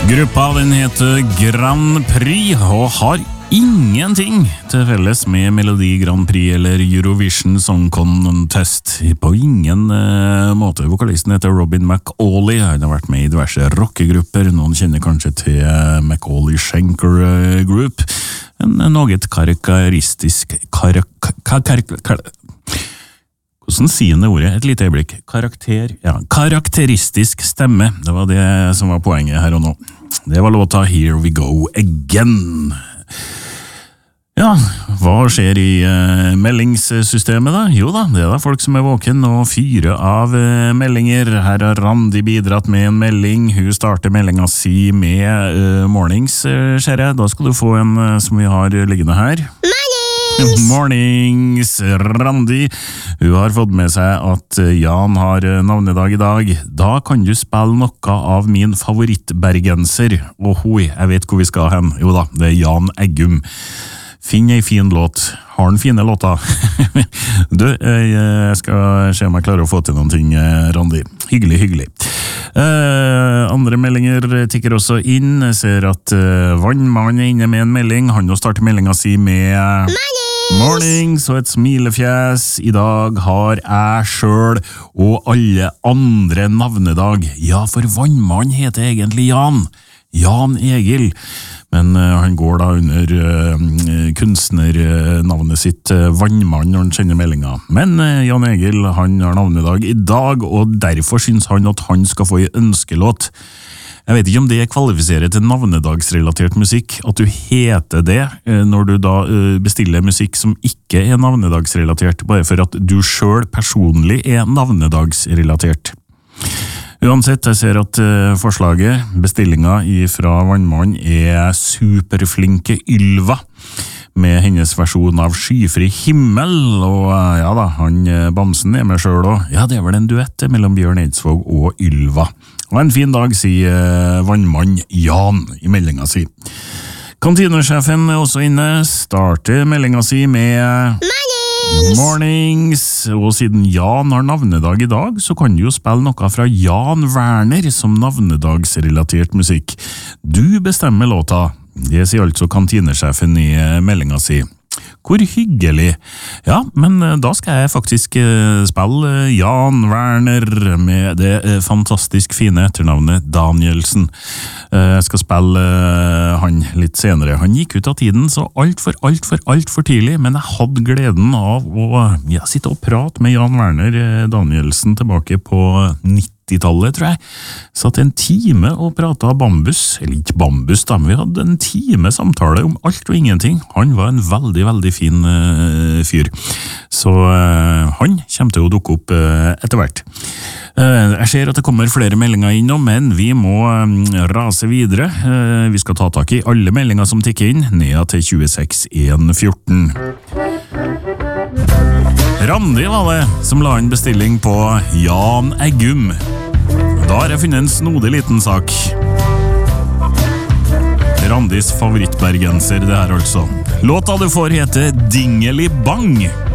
Gruppa den heter Grand Prix og har ingenting til felles med Melodi Grand Prix eller Eurovision Song Contest. På ingen måte. Vokalisten heter Robin McAuley. Han har vært med i diverse rockegrupper. Noen kjenner kanskje til McAuley Schenker Group. En noe karakteristisk hvordan sier det ordet? Et lite øyeblikk. Karakteristisk stemme. Det var det som var poenget her og nå. Det var låta Here We Go Again. Ja, hva skjer i meldingssystemet da? Jo da, det er da folk som er våken og fyrer av meldinger. Her har Randi bidratt med en melding. Hun starter meldinga si med mornings, ser jeg. Da skal du få en som vi har liggende her. Mornings, Randi. Hun har fått med seg at Jan har navnedag i dag. Da kan du spille noe av min favorittbergenser. Ohoi, jeg vet hvor vi skal hen. Jo da, det er Jan Eggum. Finn ei fin låt. Har den fine låta? Du, jeg skal se om jeg klarer å få til noen ting, Randi. Hyggelig. Andre meldinger tikker også inn. Jeg ser at Vannmann er inne med en melding. Han har startet meldinga si med Mornings og et smilefjes. I dag har jeg selv og alle andre navnedag. Ja, for Vannmann heter egentlig Jan Egil. Men han går da under kunstnernavnet sitt Vannmann når han sender meldinga. Men Jan Egil, han har navnedag i dag, og derfor synes han at han skal få en ønskelåt. Jeg vet ikke om det kvalifiserer til navnedagsrelatert musikk, at du heter det når du da bestiller musikk som ikke er navnedagsrelatert, bare for at du selv personlig er navnedagsrelatert. Uansett, jeg ser at forslaget, bestillinga fra Vannmann er Superflinke Ylva, med hennes versjon av Skyfri himmel, og ja da, han Bamsen er med selv også. Ja, det er vel en duett mellom Bjørn Eidsvåg og Ylva. Og en fin dag, sier Vannmann Jan i meldinga si. Kantinesjefen er også inne, starter meldinga si med Mornings, og siden Jan har navnedag i dag, så kan du jo spille noe fra Jan Werner som navnedagsrelatert musikk. Du bestemmer låta. Det sier altså kantinesjefen i meldinga si. Hvor hyggelig. Ja, men da skal jeg faktisk spille Jan Werner med det fantastisk fine etternavnet Danielsen. Jeg skal spille han litt senere. Han gikk ut av tiden så alt for tidlig, men jeg hadde gleden av å sitte og prate med Jan Werner Danielsen tilbake på 90-tallet, tror jeg. Satt en time og pratet bambus, eller ikke bambus da, men vi hadde en time samtale om alt og ingenting. Han var en veldig fin fyr. Så han kommer til å dukke opp etter hvert. Jeg ser at det kommer flere meldinger inn nå, men vi må rase videre. Vi skal ta tak i alle meldinger som tikker inn, ned til 26114. Randi var det som la en bestilling på Jan Eggum. Da har jeg funnet en snodig liten sak. Randis favorittbergenser, det her altså. Låta du får heter Dingeli Bang.